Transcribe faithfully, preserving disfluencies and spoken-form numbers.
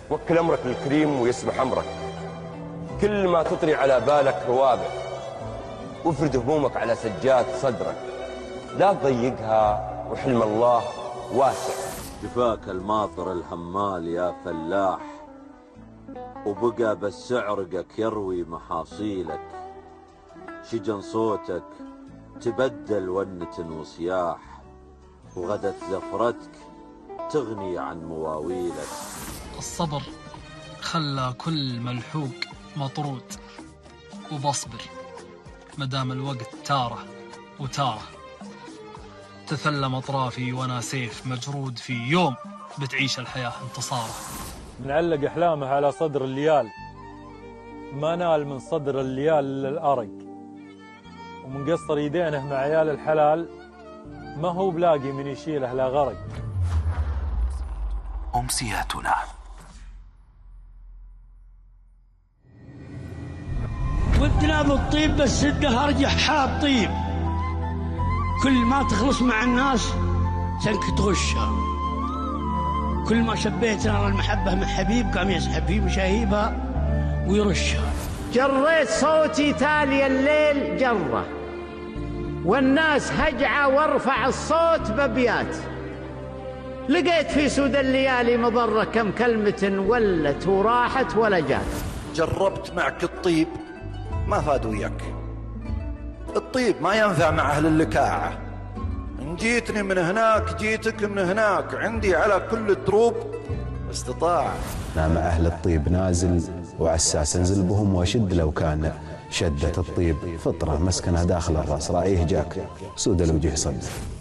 وكل أمرك للكريم ويسمح أمرك. كل ما تطري على بالك روابع، وافرد همومك على سجاد صدرك. لا تضيقها وحلم الله واسع. كفاك الماطر الحمال يا فلاح، وبقى بس عرقك يروي محاصيلك. شجن صوتك تبدل ونة وصياح، وغدت زفرتك تغني عن مواويلك. الصبر خلى كل ملحوق مطرود، وبصبر مدام الوقت تاره وتاره. تثلم أطرافي وأنا سيف مجرود، في يوم بتعيش الحياة انتصاره. منعلق أحلامه على صدر الليال، ما نال من صدر الليال إلا الأرق. ومنقصر يدينه مع عيال الحلال، ما هو بلاقي من يشيله لا غرق. أمسياتنا. ودنا بالطيب بس الدهر ارجح حاب طيب. كل ما تخلص مع الناس تنك تغشها. كل ما شبيت نار المحبة من حبيب قام يسحب في مشاهيبها ويرشها. جريت صوتي تالي الليل جره، والناس هجعة وارفع الصوت ببيات. لقيت في سود الليالي مضرة كم كلمة ولت وراحت ولا جات. جربت معك الطيب ما فاد وياك، الطيب ما ينفع مع أهل اللكاعة. إن جيتني من هناك جيتك من هناك، عندي على كل الدروب استطاع. أنا مع أهل الطيب نازل وعساس انزل بهم واشد، لو كان شدة الطيب فطرة مسكنها داخل الراس، راعيه جاك سود الوجه صد.